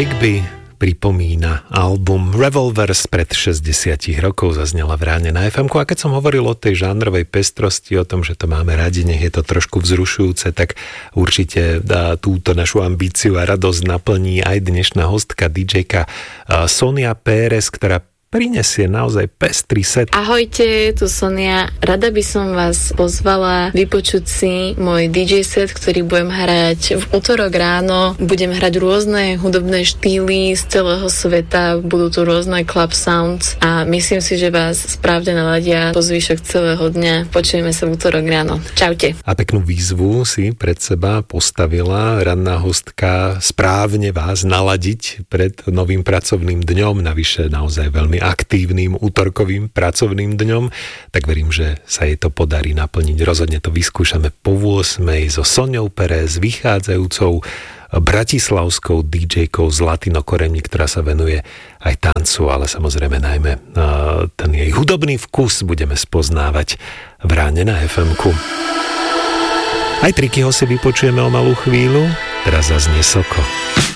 Rigby pripomína album Revolvers pred 60 rokov, zaznela v ráne na FM-ku. A keď som hovoril o tej žánrovej pestrosti, o tom, že to máme radi, nech je to trošku vzrušujúce, tak určite túto našu ambíciu a radosť naplní aj dnešná hostka DJ-ka Sonia Pérez, ktorá prinesie naozaj pestrý set. Ahojte, tu Sonia. Rada by som vás pozvala vypočuť si môj DJ set, ktorý budem hrať v utorok ráno. Budem hrať rôzne hudobné štýly z celého sveta, budú tu rôzne club sounds a myslím si, že vás správne naladia po zvyšok celého dňa. Počujeme sa v utorok ráno. Čaute. A peknú výzvu si pred seba postavila ranná hostka správne vás naladiť pred novým pracovným dňom, navyše naozaj veľmi aktívnym útorkovým pracovným dňom, tak verím, že sa jej to podarí naplniť. Rozhodne to vyskúšame po 8 so Soniou Pérez, vychádzajúcou bratislavskou DJ-kou z Latino Koreni, ktorá sa venuje aj tancu, ale samozrejme najmä ten jej hudobný vkus budeme spoznávať v ráne na FM-ku. Aj Trikyho si vypočujeme o malú chvíľu, teraz zaznie Soko.